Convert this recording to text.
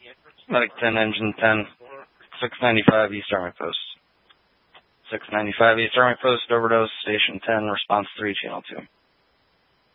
Medic 10, Engine 10, 695 East Army Post. 695 East Army Post, overdose, Station 10, response 3, Channel 2.